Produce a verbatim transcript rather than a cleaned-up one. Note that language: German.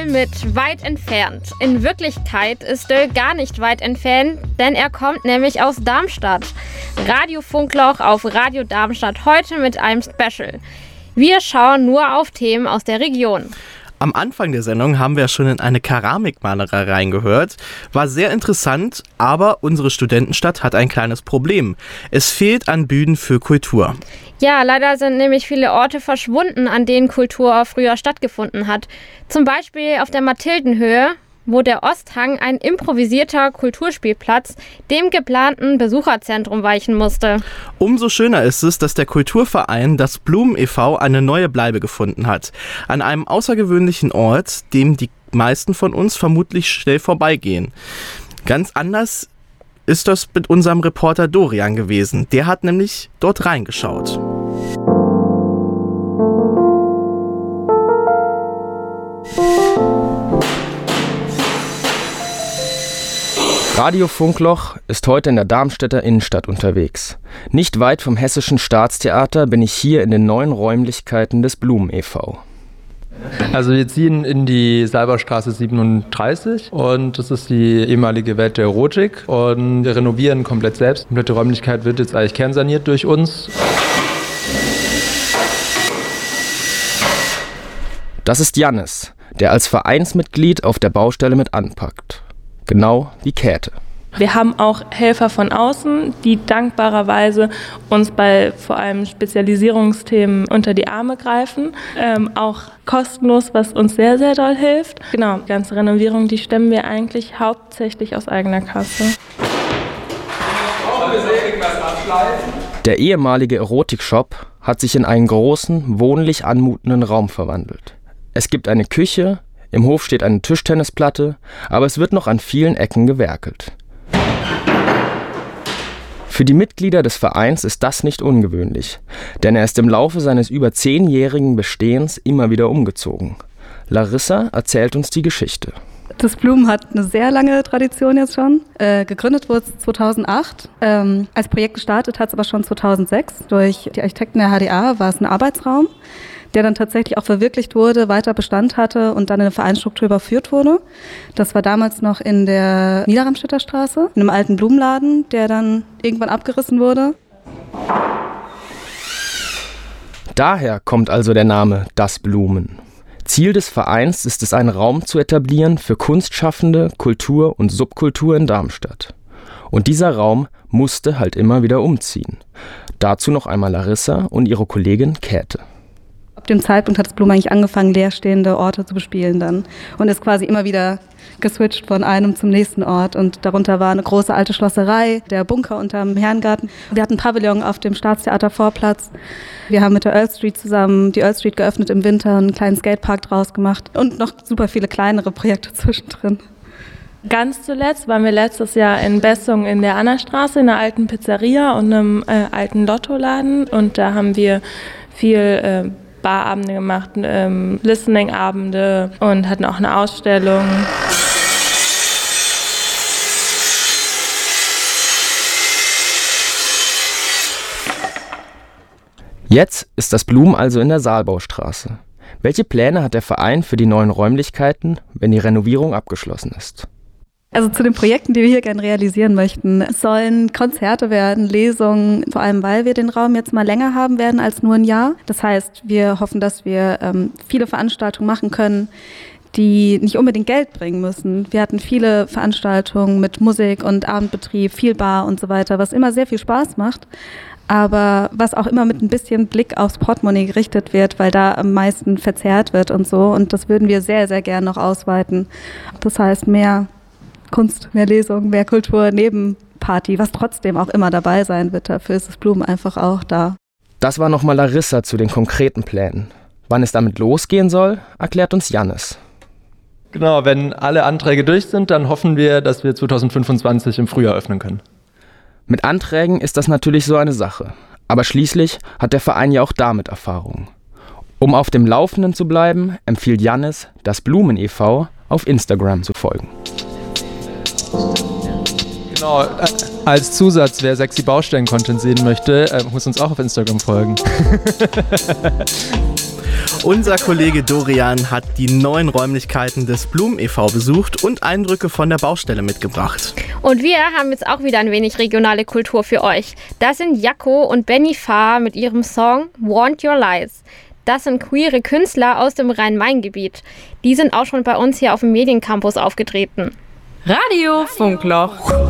mit weit entfernt. In Wirklichkeit ist Döll gar nicht weit entfernt, denn er kommt nämlich aus Darmstadt. Radio Funkloch auf Radio Darmstadt heute mit einem Special. Wir schauen nur auf Themen aus der Region. Am Anfang der Sendung haben wir schon in eine Keramikmalerei reingehört. War sehr interessant, aber unsere Studentenstadt hat ein kleines Problem. Es fehlt an Bühnen für Kultur. Ja, leider sind nämlich viele Orte verschwunden, an denen Kultur früher stattgefunden hat. Zum Beispiel auf der Mathildenhöhe, wo der Osthang, ein improvisierter Kulturspielplatz, dem geplanten Besucherzentrum weichen musste. Umso schöner ist es, dass der Kulturverein Das Blumen e V eine neue Bleibe gefunden hat. An einem außergewöhnlichen Ort, dem die meisten von uns vermutlich schnell vorbeigehen. Ganz anders ist das mit unserem Reporter Dorian gewesen. Der hat nämlich dort reingeschaut. Radio Funkloch ist heute in der Darmstädter Innenstadt unterwegs. Nicht weit vom Hessischen Staatstheater bin ich hier in den neuen Räumlichkeiten des Blumen e V. Also wir ziehen in die Salberstraße siebenunddreißig und das ist die ehemalige Welt der Erotik und wir renovieren komplett selbst. Die komplette Räumlichkeit wird jetzt eigentlich kernsaniert durch uns. Das ist Jannis, der als Vereinsmitglied auf der Baustelle mit anpackt. Genau wie Käthe. Wir haben auch Helfer von außen, die dankbarerweise uns bei vor allem Spezialisierungsthemen unter die Arme greifen. Ähm, auch kostenlos, was uns sehr, sehr doll hilft. Genau, die ganze Renovierung, die stemmen wir eigentlich hauptsächlich aus eigener Kasse. Der ehemalige Erotikshop hat sich in einen großen, wohnlich anmutenden Raum verwandelt. Es gibt eine Küche, im Hof steht eine Tischtennisplatte, aber es wird noch an vielen Ecken gewerkelt. Für die Mitglieder des Vereins ist das nicht ungewöhnlich, denn er ist im Laufe seines über zehnjährigen Bestehens immer wieder umgezogen. Larissa erzählt uns die Geschichte. Das Blumen hat eine sehr lange Tradition jetzt schon. Äh, gegründet wurde es zweitausendacht. Ähm, als Projekt gestartet hat es aber schon zweitausendsechs. Durch die Architekten der H D A war es ein Arbeitsraum, der dann tatsächlich auch verwirklicht wurde, weiter Bestand hatte und dann in eine Vereinsstruktur überführt wurde. Das war damals noch in der Niederramstädter Straße, in einem alten Blumenladen, der dann irgendwann abgerissen wurde. Daher kommt also der Name Das Blumen. Ziel des Vereins ist es, einen Raum zu etablieren für Kunstschaffende, Kultur und Subkultur in Darmstadt. Und dieser Raum musste halt immer wieder umziehen. Dazu noch einmal Larissa und ihre Kollegin Käthe. Ab dem Zeitpunkt hat das Blumen eigentlich angefangen, leerstehende Orte zu bespielen dann und ist quasi immer wieder geswitcht von einem zum nächsten Ort und darunter war eine große alte Schlosserei, der Bunker unterm Herrengarten. Wir hatten ein Pavillon auf dem Staatstheater Vorplatz. Wir haben mit der Earl Street zusammen die Earl Street geöffnet im Winter, einen kleinen Skatepark draus gemacht und noch super viele kleinere Projekte zwischendrin. Ganz zuletzt waren wir letztes Jahr in Bessung in der Annastraße in einer alten Pizzeria und einem äh, alten Lottoladen und da haben wir viel äh, Barabende gemacht, ähm, Listening-Abende und hatten auch eine Ausstellung. Jetzt ist das Blumen also in der Saalbaustraße. Welche Pläne hat der Verein für die neuen Räumlichkeiten, wenn die Renovierung abgeschlossen ist? Also zu den Projekten, die wir hier gerne realisieren möchten. Es sollen Konzerte werden, Lesungen, vor allem weil wir den Raum jetzt mal länger haben werden als nur ein Jahr. Das heißt, wir hoffen, dass wir ähm, viele Veranstaltungen machen können, die nicht unbedingt Geld bringen müssen. Wir hatten viele Veranstaltungen mit Musik und Abendbetrieb, viel Bar und so weiter, was immer sehr viel Spaß macht. Aber was auch immer mit ein bisschen Blick aufs Portemonnaie gerichtet wird, weil da am meisten verzehrt wird und so. Und das würden wir sehr, sehr gerne noch ausweiten. Das heißt, mehr Kunst, mehr Lesung, mehr Kultur neben Party, was trotzdem auch immer dabei sein wird. Dafür ist das Blumen einfach auch da. Das war nochmal Larissa zu den konkreten Plänen. Wann es damit losgehen soll, erklärt uns Jannis. Genau, wenn alle Anträge durch sind, dann hoffen wir, dass wir zweitausendfünfundzwanzig im Frühjahr öffnen können. Mit Anträgen ist das natürlich so eine Sache. Aber schließlich hat der Verein ja auch damit Erfahrung. Um auf dem Laufenden zu bleiben, empfiehlt Jannis, Das Blumen e V auf Instagram zu folgen. Genau, als Zusatz, wer sexy Baustellen-Content sehen möchte, muss uns auch auf Instagram folgen. Unser Kollege Dorian hat die neuen Räumlichkeiten des Blumen e V besucht und Eindrücke von der Baustelle mitgebracht. Und wir haben jetzt auch wieder ein wenig regionale Kultur für euch. Das sind Jaco und Benny Fahr mit ihrem Song Want Your Lies. Das sind queere Künstler aus dem Rhein-Main-Gebiet. Die sind auch schon bei uns hier auf dem Mediencampus aufgetreten. Radio Funkloch.